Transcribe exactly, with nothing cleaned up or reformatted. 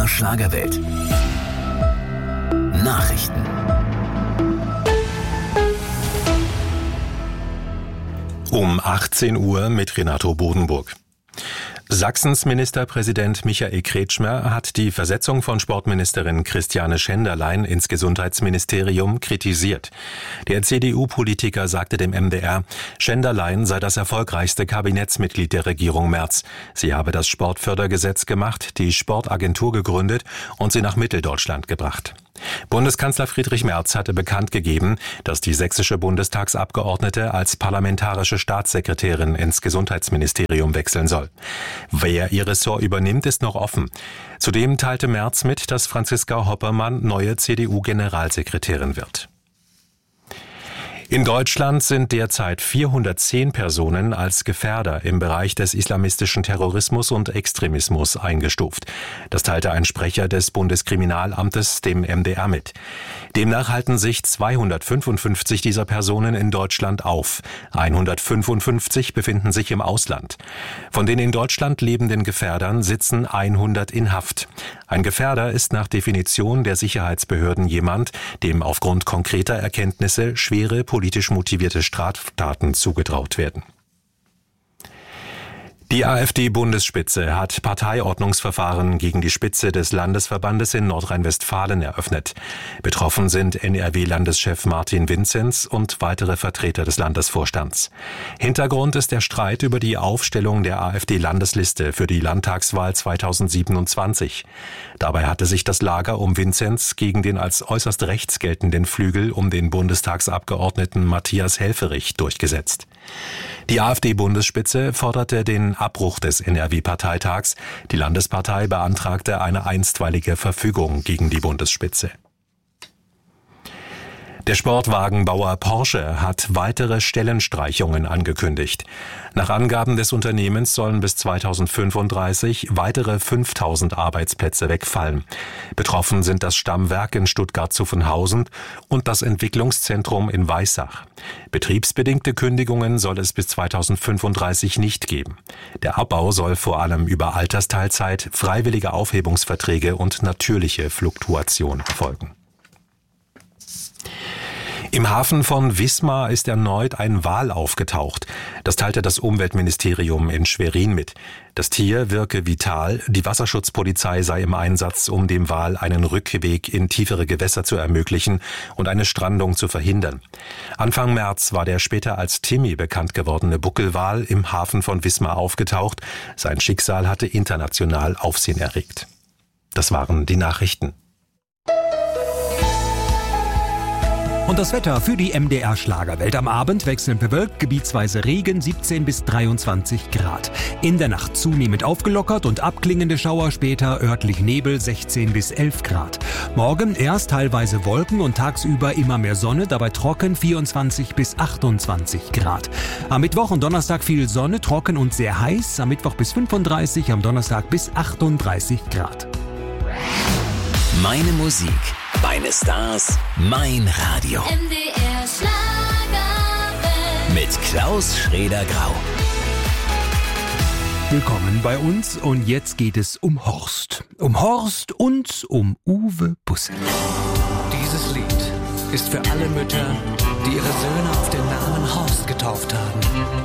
R Schlagerwelt. Nachrichten. Um achtzehn Uhr mit Renato Bodenburg. Sachsens Ministerpräsident Michael Kretschmer hat die Versetzung von Sportministerin Christiane Schenderlein ins Gesundheitsministerium kritisiert. Der C D U-Politiker sagte dem M D R, Schenderlein sei das erfolgreichste Kabinettsmitglied der Regierung Merz. Sie habe das Sportfördergesetz gemacht, die Sportagentur gegründet und sie nach Mitteldeutschland gebracht. Bundeskanzler Friedrich Merz hatte bekannt gegeben, dass die sächsische Bundestagsabgeordnete als parlamentarische Staatssekretärin ins Gesundheitsministerium wechseln soll. Wer ihr Ressort übernimmt, ist noch offen. Zudem teilte Merz mit, dass Franziska Hoppermann neue C D U-Generalsekretärin wird. In Deutschland sind derzeit vierhundertzehn Personen als Gefährder im Bereich des islamistischen Terrorismus und Extremismus eingestuft. Das teilte ein Sprecher des Bundeskriminalamtes dem M D R mit. Demnach halten sich zweihundertfünfundfünfzig dieser Personen in Deutschland auf. hundertfünfundfünfzig befinden sich im Ausland. Von den in Deutschland lebenden Gefährdern sitzen hundert in Haft. Ein Gefährder ist nach Definition der Sicherheitsbehörden jemand, dem aufgrund konkreter Erkenntnisse schwere politisch motivierte Straftaten zugetraut werden. Die AfD-Bundesspitze hat Parteiordnungsverfahren gegen die Spitze des Landesverbandes in Nordrhein-Westfalen eröffnet. Betroffen sind N R W-Landeschef Martin Vinzenz und weitere Vertreter des Landesvorstands. Hintergrund ist der Streit über die Aufstellung der AfD-Landesliste für die Landtagswahl zweitausendsiebenundzwanzig. Dabei hatte sich das Lager um Vinzenz gegen den als äußerst rechts geltenden Flügel um den Bundestagsabgeordneten Matthias Helfferich durchgesetzt. Die AfD-Bundesspitze forderte den Abbruch des N R W-Parteitags. Die Landespartei beantragte eine einstweilige Verfügung gegen die Bundesspitze. Der Sportwagenbauer Porsche hat weitere Stellenstreichungen angekündigt. Nach Angaben des Unternehmens sollen bis zweitausendfünfunddreißig weitere fünftausend Arbeitsplätze wegfallen. Betroffen sind das Stammwerk in Stuttgart-Zuffenhausen und das Entwicklungszentrum in Weissach. Betriebsbedingte Kündigungen soll es bis zweitausendfünfunddreißig nicht geben. Der Abbau soll vor allem über Altersteilzeit, freiwillige Aufhebungsverträge und natürliche Fluktuation erfolgen. Im Hafen von Wismar ist erneut ein Wal aufgetaucht. Das teilte das Umweltministerium in Schwerin mit. Das Tier wirke vital, die Wasserschutzpolizei sei im Einsatz, um dem Wal einen Rückweg in tiefere Gewässer zu ermöglichen und eine Strandung zu verhindern. Anfang März war der später als Timmy bekannt gewordene Buckelwal im Hafen von Wismar aufgetaucht. Sein Schicksal hatte international Aufsehen erregt. Das waren die Nachrichten. Und das Wetter für die M D R Schlagerwelt. Am Abend wechselnd bewölkt, gebietsweise Regen, siebzehn bis dreiundzwanzig Grad. In der Nacht zunehmend aufgelockert und abklingende Schauer, später örtlich Nebel, sechzehn bis elf Grad. Morgen erst teilweise Wolken und tagsüber immer mehr Sonne, dabei trocken, vierundzwanzig bis achtundzwanzig Grad. Am Mittwoch und Donnerstag viel Sonne, trocken und sehr heiß, am Mittwoch bis fünfunddreißig, am Donnerstag bis achtunddreißig Grad. Meine Musik, meine Stars, mein Radio. M D R Schlagerwelt. Mit Klaus Schrader-Grau. Willkommen bei uns und jetzt geht es um Horst. Um Horst und um Uwe Busse. Dieses Lied ist für alle Mütter, die ihre Söhne auf den Namen Horst getauft haben.